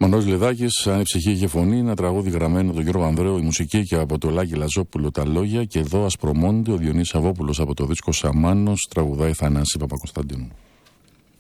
Μανώλης Λεδάκης, Αν η ψυχή είχε φωνή, ένα τραγούδι γραμμένο από τον Γιώργο Ανδρέου, η μουσική, και από το Λάκη Λαζόπουλο τα λόγια. Και εδώ Ασπρομόντι, ο Διονύσης Αβόπουλος από το δίσκο Σαμάνος τραγουδάει Θανάση Παπακοσταντίνου.